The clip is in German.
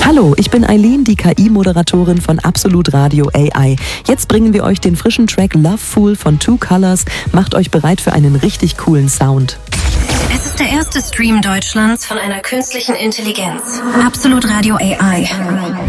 Hallo, ich bin Eileen, die KI-Moderatorin von Absolut Radio AI. Jetzt bringen wir euch den frischen Track Love Fool von Two Colors. Macht euch bereit für einen richtig coolen Sound. Es ist der erste Stream Deutschlands von einer künstlichen Intelligenz. Absolut Radio AI.